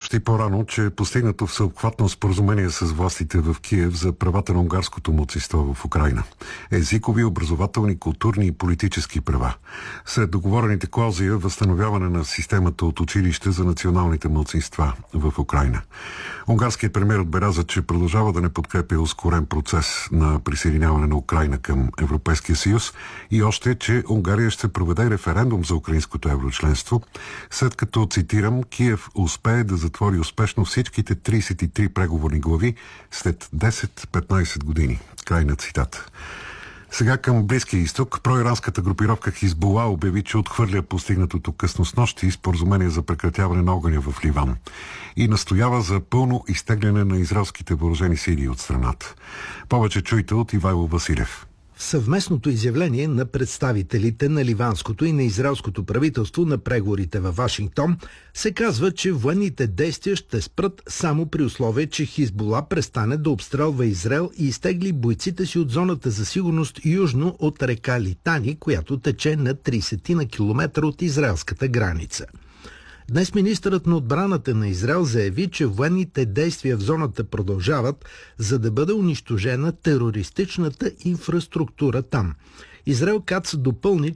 почти по-рано, че е постигнато всеобхватно споразумение с властите в Киев за правата на унгарското малцинство в Украйна. Езикови, образователни, културни и политически права. Сред договорените клаузи е възстановяване на системата от училище за националните малцинства в Украйна. Унгарският премиер отбеляза, че продължава да не подкрепя ускорен процес на присъединяване на Украйна към Европейския съюз и още, че Унгария ще проведе референдум за украинското еврочленство, след като, цитирам, Киев успее да затвори успешно всичките 33 преговорни глави след 10-15 години. Край на цитата. Сега към Близкия изток. Проиранската групировка Хизбула обяви, че отхвърля постигнатото късно снощи и споразумение за прекратяване на огъня в Ливан и настоява за пълно изтегляне на израелските въоръжени сили от страната. Повече чуйте от Ивайло Василев. В съвместното изявление на представителите на ливанското и на израелското правителство на преговорите във Вашингтон се казва, че военните действия ще спрат само при условие, че Хизбула престане да обстрелва Израел и изтегли бойците си от зоната за сигурност южно от река Литани, която тече на 30 на километра от израелската граница. Днес министърът на отбраната на Израел заяви, че военните действия в зоната продължават, за да бъде унищожена терористичната инфраструктура там. Израел Кац допълни,